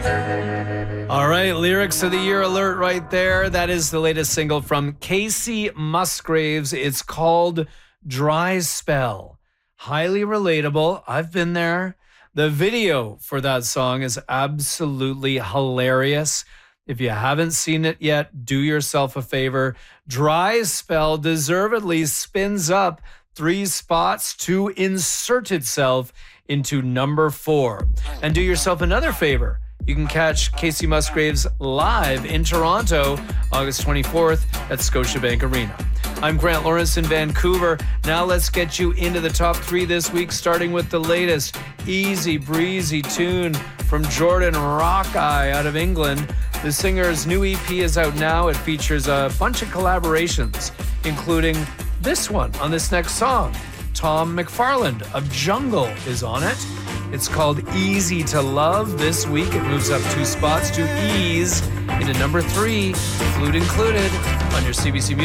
All right, Lyrics of the Year alert right there. That is the latest single from Casey Musgraves. It's called Dry Spell. Highly relatable. I've been there. The video for that song is absolutely hilarious. If you haven't seen it yet, do yourself a favor. Dry Spell deservedly spins up 3 spots to insert itself into number 4. And do yourself another favor. You can catch Casey Musgraves live in Toronto, August 24th at Scotiabank Arena. I'm Grant Lawrence in Vancouver. Now let's get you into the top 3 this week, starting with the latest easy breezy tune from Jordan Rockeye out of England. The singer's new EP is out now. It features a bunch of collaborations, including this one on this next song. Tom McFarland of Jungle is on it. It's called Easy to Love. This week it moves up 2 spots to ease into number 3, flute included, on your CBC Music.